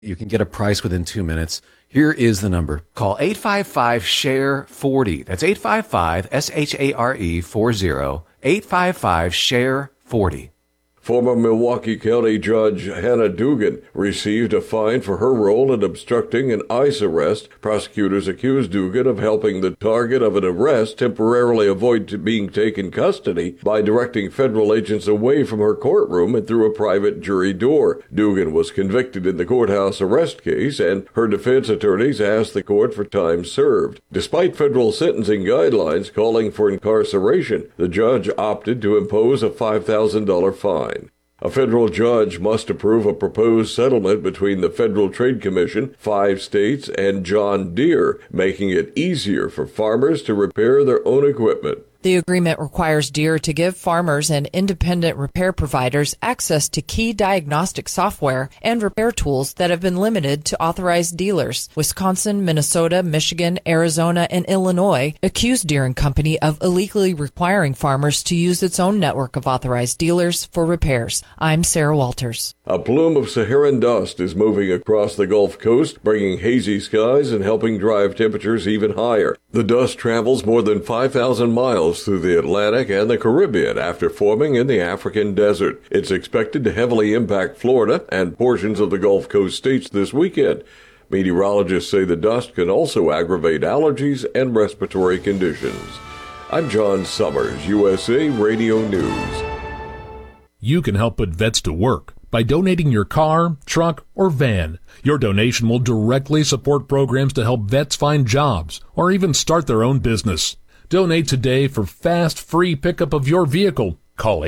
You can get a price within 2 minutes. Here is the number. Call 855-SHARE-40. That's 855-SHARE-40. 855-SHARE-40. Former Milwaukee County Judge Hannah Dugan received a fine for her role in obstructing an ICE arrest. Prosecutors accused Dugan of helping the target of an arrest temporarily avoid being taken custody by directing federal agents away from her courtroom and through a private jury door. Dugan was convicted in the courthouse arrest case, and her defense attorneys asked the court for time served. Despite federal sentencing guidelines calling for incarceration, the judge opted to impose a $5,000 fine. A federal judge must approve a proposed settlement between the Federal Trade Commission, 5 states, and John Deere, making it easier for farmers to repair their own equipment. The agreement requires Deere to give farmers and independent repair providers access to key diagnostic software and repair tools that have been limited to authorized dealers. Wisconsin, Minnesota, Michigan, Arizona, and Illinois accused Deere & Company of illegally requiring farmers to use its own network of authorized dealers for repairs. I'm Sarah Walters. A plume of Saharan dust is moving across the Gulf Coast, bringing hazy skies and helping drive temperatures even higher. The dust travels more than 5,000 miles through the Atlantic and the Caribbean after forming in the African desert. It's expected to heavily impact Florida and portions of the Gulf Coast states this weekend. Meteorologists say the dust can also aggravate allergies and respiratory conditions. I'm John Summers, USA Radio News. You can help put vets to work by donating your car, truck, or van. Your donation will directly support programs to help vets find jobs or even start their own business. Donate today for fast, free pickup of your vehicle. Call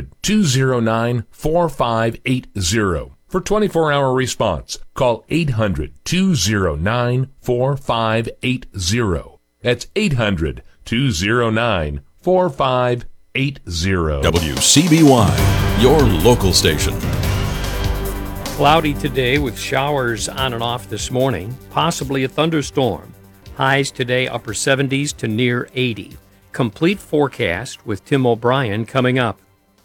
800-209-4580 for 24-hour response. Call 800-209-4580. That's 800-209-4580. WCBY, your local station. Cloudy today with showers on and off this morning, possibly a thunderstorm. Highs today upper 70s to near 80. Complete forecast with Tim O'Brien coming up.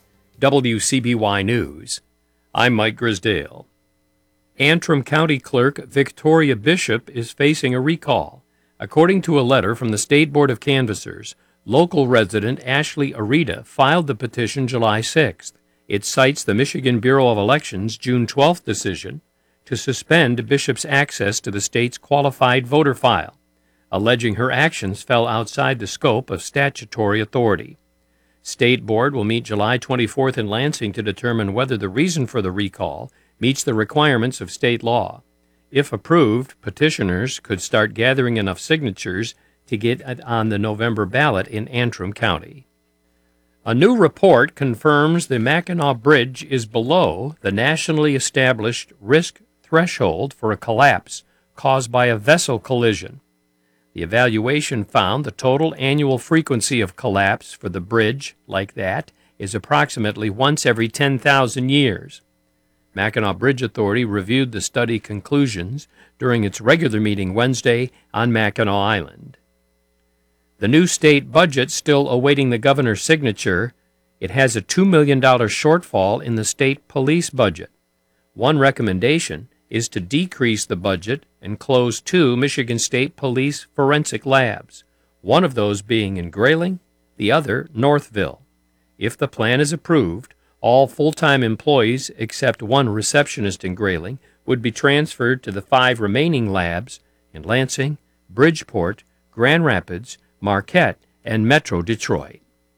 WCBY News. I'm Mike Grisdale. Antrim County Clerk Victoria Bishop is facing a recall. According to a letter from the State Board of Canvassers, local resident Ashley Arita filed the petition July 6th. It cites the Michigan Bureau of Elections' June 12th decision to suspend Bishop's access to the state's qualified voter file, alleging her actions fell outside the scope of statutory authority. State Board will meet July 24th in Lansing to determine whether the reason for the recall meets the requirements of state law. If approved, petitioners could start gathering enough signatures to get it on the November ballot in Antrim County. A new report confirms the Mackinac Bridge is below the nationally established risk threshold for a collapse caused by a vessel collision. The evaluation found the total annual frequency of collapse for the bridge like that is approximately once every 10,000 years. Mackinac Bridge Authority reviewed the study conclusions during its regular meeting Wednesday on Mackinac Island. The new state budget still awaiting the governor's signature. It has a $2 million shortfall in the state police budget. One recommendation is to decrease the budget and close 2 Michigan State Police forensic labs, one of those being in Grayling, the other Northville. If the plan is approved, all full-time employees except one receptionist in Grayling would be transferred to the 5 remaining labs in Lansing, Bridgeport, Grand Rapids, Marquette, and Metro Detroit.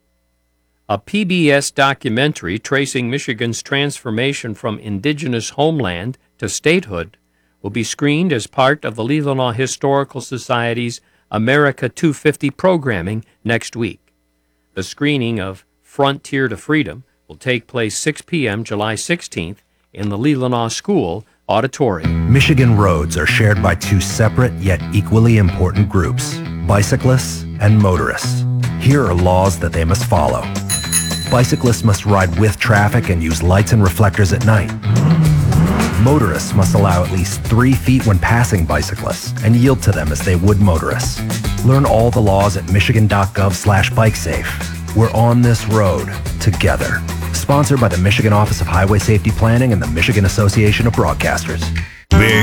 A PBS documentary tracing Michigan's transformation from indigenous homeland to statehood will be screened as part of the Leelanau Historical Society's America 250 programming next week. The screening of Frontier to Freedom will take place 6 p.m. July 16th in the Leelanau School auditorium. Michigan roads are shared by 2 separate yet equally important groups, bicyclists and motorists. Here are laws that they must follow. Bicyclists must ride with traffic and use lights and reflectors at night. Motorists must allow at least 3 feet when passing bicyclists and yield to them as they would motorists. Learn all the laws at michigan.gov/bikesafe. We're on this road together. Sponsored by the Michigan Office of Highway Safety Planning and the Michigan Association of Broadcasters. Big